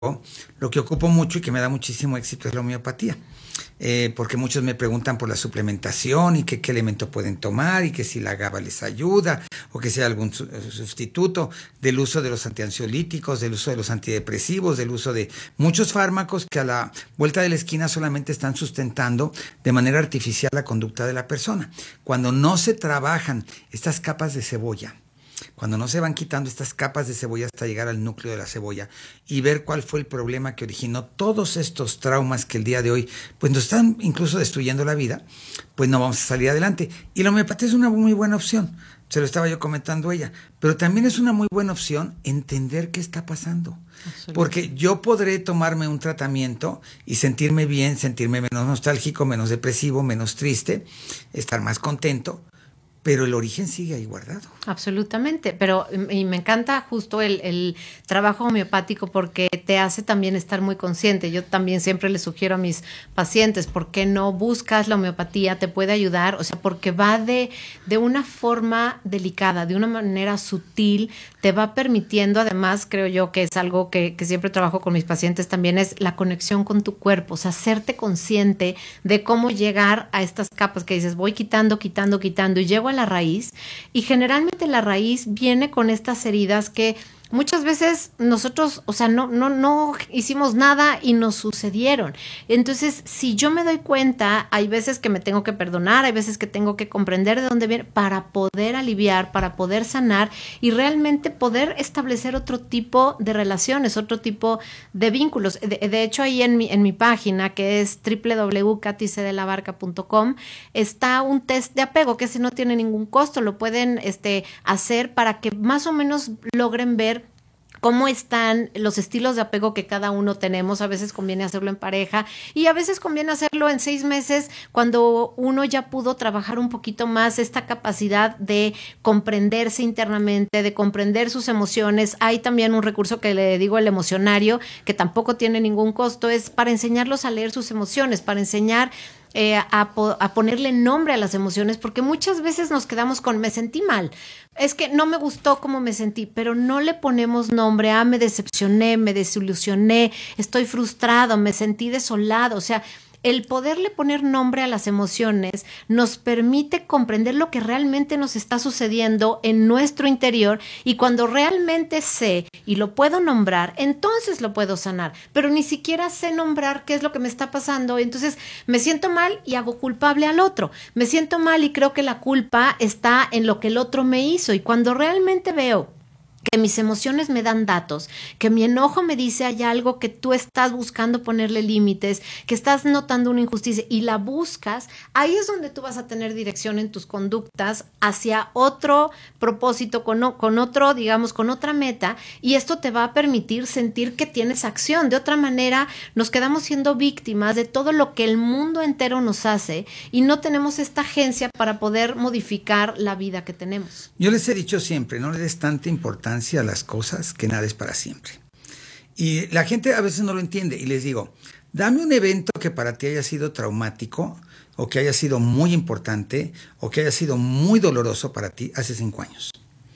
lo que ocupo mucho y que me da muchísimo éxito es la homeopatía. Porque muchos me preguntan por la suplementación y que qué elemento pueden tomar y que si la GABA les ayuda o que sea algún sustituto del uso de los antiansiolíticos, del uso de los antidepresivos, del uso de muchos fármacos que a la vuelta de la esquina solamente están sustentando de manera artificial la conducta de la persona. Cuando no se trabajan estas capas de cebolla, cuando no se van quitando estas capas de cebolla hasta llegar al núcleo de la cebolla y ver cuál fue el problema que originó todos estos traumas que el día de hoy pues nos están incluso destruyendo la vida, pues no vamos a salir adelante. Y la homeopatía es una muy buena opción, se lo estaba yo comentando a ella, pero también es una muy buena opción entender qué está pasando. Porque yo podré tomarme un tratamiento y sentirme bien, sentirme menos nostálgico, menos depresivo, menos triste, estar más contento, pero el origen sigue ahí guardado. Absolutamente, pero y me encanta justo el trabajo homeopático porque te hace también estar muy consciente. Yo también siempre le sugiero a mis pacientes, ¿por qué no buscas la homeopatía? Te puede ayudar, o sea, porque va de una forma delicada, de una manera sutil, te va permitiendo, además, creo yo que es algo que siempre trabajo con mis pacientes también, es la conexión con tu cuerpo, o sea, hacerte consciente de cómo llegar a estas capas que dices, voy quitando y llego a la raíz, y generalmente la raíz viene con estas heridas que muchas veces nosotros, o sea, no hicimos nada y nos sucedieron. Entonces, si yo me doy cuenta, hay veces que me tengo que perdonar, hay veces que tengo que comprender de dónde viene para poder aliviar, para poder sanar y realmente poder establecer otro tipo de relaciones, otro tipo de vínculos. De hecho, ahí en mi página, que es www.katycdelabarca.com, está un test de apego, que ese no tiene ningún costo, lo pueden hacer para que más o menos logren ver cómo están los estilos de apego que cada uno tenemos. A veces conviene hacerlo en pareja y a veces conviene hacerlo en 6 meses cuando uno ya pudo trabajar un poquito más esta capacidad de comprenderse internamente, de comprender sus emociones. Hay también un recurso que le digo, el emocionario, que tampoco tiene ningún costo, es para enseñarlos a leer sus emociones, para enseñar a ponerle nombre a las emociones, porque muchas veces nos quedamos con me sentí mal, es que no me gustó cómo me sentí, pero no le ponemos nombre a me decepcioné, me desilusioné, estoy frustrado, me sentí desolado. O sea, el poderle poner nombre a las emociones nos permite comprender lo que realmente nos está sucediendo en nuestro interior, y cuando realmente sé y lo puedo nombrar, entonces lo puedo sanar, pero ni siquiera sé nombrar qué es lo que me está pasando. Entonces me siento mal y hago culpable al otro, me siento mal y creo que la culpa está en lo que el otro me hizo, y cuando realmente veo que mis emociones me dan datos, que mi enojo me dice hay algo que tú estás buscando ponerle límites, que estás notando una injusticia y la buscas, ahí es donde tú vas a tener dirección en tus conductas hacia otro propósito, con otro, digamos, con otra meta, y esto te va a permitir sentir que tienes acción. De otra manera, nos quedamos siendo víctimas de todo lo que el mundo entero nos hace y no tenemos esta agencia para poder modificar la vida que tenemos. Yo les he dicho siempre, no le des tanta importancia a las cosas, que nada es para siempre. Y la gente a veces no lo entiende, y les digo, dame un evento que para ti haya sido traumático, o que haya sido muy importante, o que haya sido muy doloroso para ti hace 5 años.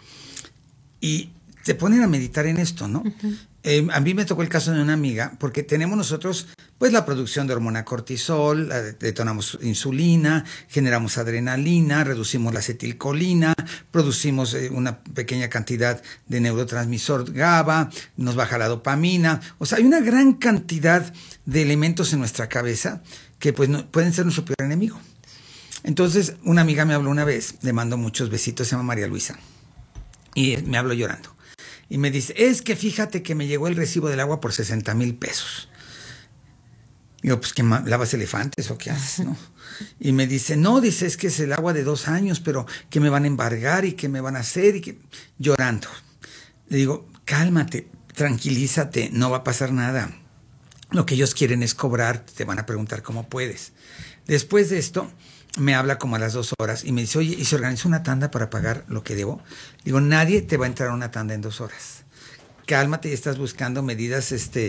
Y te ponen a meditar en esto, ¿no? Uh-huh. A mí me tocó el caso de una amiga, porque tenemos nosotros pues la producción de hormona cortisol, detonamos insulina, generamos adrenalina, reducimos la acetilcolina, producimos una pequeña cantidad de neurotransmisor GABA, nos baja la dopamina. O sea, hay una gran cantidad de elementos en nuestra cabeza que pues pueden ser nuestro peor enemigo. Entonces, una amiga me habló una vez, le mando muchos besitos, se llama María Luisa, y me habló llorando. Y me dice, es que fíjate que me llegó el recibo del agua por 60,000 pesos. Digo, pues, ¿qué lavas elefantes o qué haces, no? Y me dice, no, dice, es que es el agua de 2 años, pero que me van a embargar y que me van a hacer, y que llorando. Le digo, cálmate, tranquilízate, no va a pasar nada. Lo que ellos quieren es cobrar, te van a preguntar cómo puedes. Después de esto, me habla como a las 2 horas y me dice, oye, ¿y se organiza una tanda para pagar lo que debo? Digo, nadie te va a entrar a una tanda en 2 horas. Cálmate, y estás buscando medidas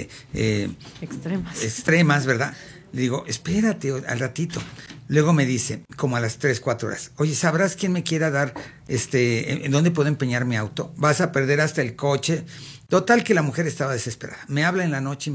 extremas, ¿verdad? Le digo, espérate al ratito. Luego me dice, como a las 3, 4 horas, oye, ¿sabrás quién me quiera dar, en dónde puedo empeñar mi auto? Vas a perder hasta el coche Total que la mujer estaba desesperada. Me habla en la noche y